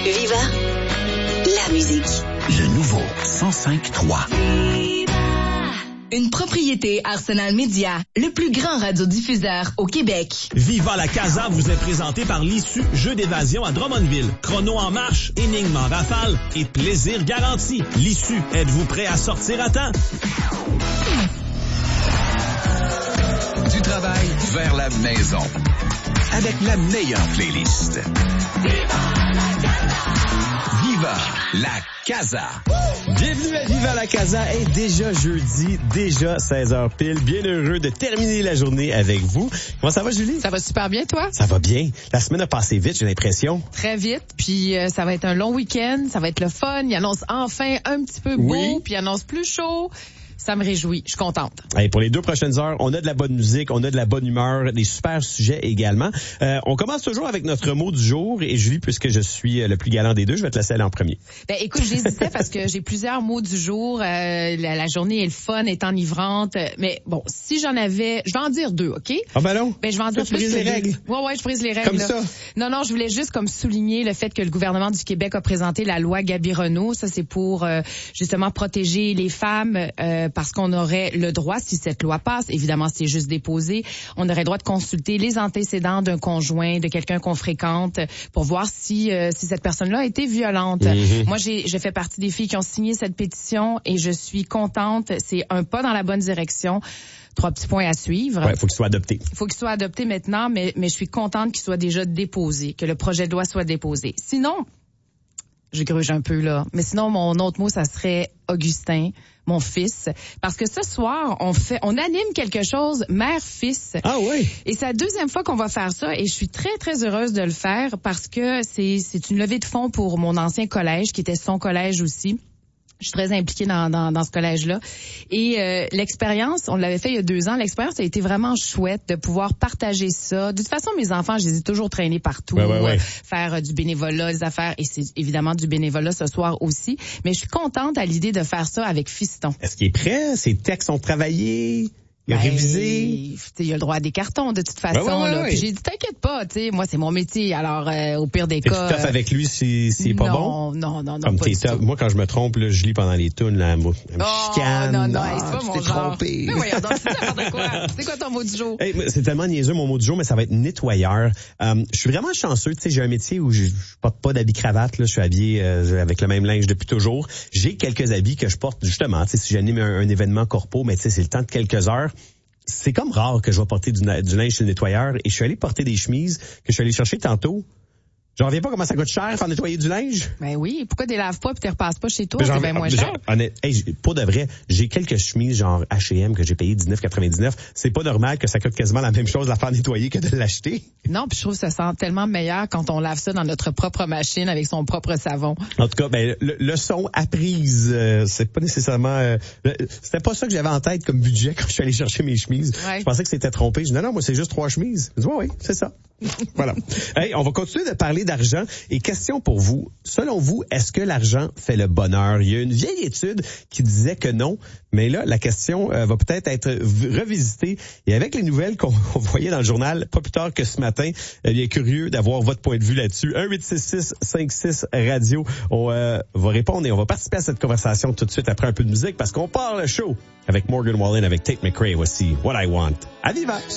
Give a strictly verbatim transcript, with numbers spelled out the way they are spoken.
Viva la musique. Le nouveau cent cinq trois. Une propriété Arsenal Média, le plus grand radiodiffuseur au Québec. Viva la Casa vous est présenté par l'Issue Jeu d'évasion à Drummondville. Chrono en marche, énigme en rafale et plaisir garanti. L'Issue, êtes-vous prêt à sortir à temps? Du travail vers la maison. Avec la meilleure playlist. Viva la Casa. Bienvenue à Viva la Casa. Et déjà jeudi, déjà seize heures pile. Bien heureux de terminer la journée avec vous. Comment ça va, Julie? Ça va super bien, toi? Ça va bien. La semaine a passé vite, j'ai l'impression. Très vite. Puis euh, ça va être un long week-end. Ça va être le fun. Il annonce enfin un petit peu beau. Oui. Puis il annonce plus chaud. Ça me réjouit. Je suis contente. Hey, pour les deux prochaines heures, on a de la bonne musique, on a de la bonne humeur, des super sujets également. Euh, on commence toujours avec notre mot du jour. Et Julie, puisque je suis le plus galant des deux, je vais te laisser aller en premier. Ben écoute, j'hésitais parce que j'ai plusieurs mots du jour. Euh, la, la journée est le fun, est enivrante. Mais bon, si j'en avais... Je vais en dire deux, OK? Ah ben non? Ben je vais en dire tu plus brises que les deux. règles? Ouais, ouais, je brise les règles. Comme là. ça? Non, non, je voulais juste comme souligner le fait que le gouvernement du Québec a présenté la loi Gabi-Renault. Ça, c'est pour euh, justement protéger les femmes euh, parce qu'on aurait le droit, si cette loi passe, évidemment c'est juste déposé, on aurait le droit de consulter les antécédents d'un conjoint, de quelqu'un qu'on fréquente, pour voir si euh, si cette personne-là a été violente. Mm-hmm. Moi, j'ai je fais partie des filles qui ont signé cette pétition et je suis contente. C'est un pas dans la bonne direction. Trois petits points à suivre. Ouais, faut qu'il soit adopté. Il faut qu'il soit adopté maintenant, mais mais je suis contente qu'il soit déjà déposé, que le projet de loi soit déposé. Sinon, je gruge un peu là, mais sinon mon autre mot ça serait Augustin, mon fils, parce que ce soir on fait, on anime quelque chose mère-fils. Ah oui. Et c'est la deuxième fois qu'on va faire ça et je suis très très heureuse de le faire parce que c'est c'est une levée de fonds pour mon ancien collège qui était son collège aussi. Je suis très impliquée dans, dans, dans ce collège-là. Et euh, l'expérience, on l'avait fait il y a deux ans, l'expérience a été vraiment chouette de pouvoir partager ça. De toute façon, mes enfants, je les ai toujours traînés partout, ouais, ouais, ouais. Euh, faire euh, du bénévolat, des affaires, et c'est évidemment du bénévolat ce soir aussi. Mais je suis contente à l'idée de faire ça avec Fiston. Est-ce qu'il est prêt? Ses textes sont travaillés? Il a ben, révisé. Il a le droit à des cartons de toute façon. Ouais, ouais, ouais, là. ouais. Puis j'ai dit t'inquiète pas, tu sais, moi c'est mon métier. Alors euh, au pire des T'es cas. tout tough euh, avec lui si c'est pas non, bon. Non, non, non, Comme pas t'es du tough. tout. Moi quand je me trompe, là, je lis pendant les tunes, là, elle me Oh, chicane. non, non, Ah, hey, c'est pas tu mon t'es genre. trompé. Mais voyons donc, c'est n'importe quoi. C'est quoi ton mot du jour? Hey, c'est tellement niaiseux mon mot du jour, mais ça va être nettoyeur. Euh, je suis vraiment chanceux, tu sais, j'ai un métier où je, je porte pas d'habits cravate, là, je suis habillé euh, avec le même linge depuis toujours. J'ai quelques habits que je porte justement, tu sais, si j'anime un, un événement corpo, mais tu sais, c'est le temps de quelques heures. C'est comme rare que je vais porter du, du linge chez le nettoyeur et je suis allé porter des chemises que je suis allé chercher tantôt. J'en reviens pas comment ça coûte cher faire nettoyer du linge. Ben oui, pourquoi tu laves pas puis tu repasses pas chez toi, Ben, c'est bien moins genre, cher. Honnête, hey, pour de vrai, j'ai quelques chemises genre H et M que j'ai payé dix-neuf quatre-vingt-dix-neuf. C'est pas normal que ça coûte quasiment la même chose de la faire nettoyer que de l'acheter. Non, puis je trouve que ça sent tellement meilleur quand on lave ça dans notre propre machine avec son propre savon. En tout cas, ben le, le son apprise, euh, c'est pas nécessairement euh, c'était pas ça que j'avais en tête comme budget quand je suis allé chercher mes chemises. Ouais. Je pensais que c'était trompé. Je dis non non, moi c'est juste trois chemises. Je dis ouais, oui, c'est ça. Voilà. Hey, on va continuer de parler d'argent et question pour vous. Selon vous, est-ce que l'argent fait le bonheur? Il y a une vieille étude qui disait que non, mais là, la question euh, va peut-être être revisitée. Et avec les nouvelles qu'on voyait dans le journal, pas plus tard que ce matin, eh bien, curieux d'avoir votre point de vue là-dessus. un huit six six cinq six radio. On euh, va répondre et on va participer à cette conversation tout de suite après un peu de musique parce qu'on part le show avec Morgan Wallen, avec Tate McRae. Voici What I Want. À Viva!